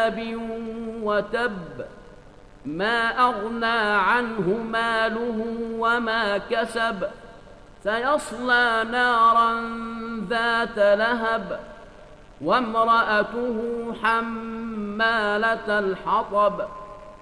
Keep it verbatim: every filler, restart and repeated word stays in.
بِكَذَّابٍ وَتَبَّ مَا أَغْنَى عَنْهُ مَالُهُ وَمَا كَسَبَ سَيَصْلَىٰ نَارًا ذَاتَ لَهَبٍ وَامْرَأَتُهُ حَمَّالَةَ الْحَطَبِ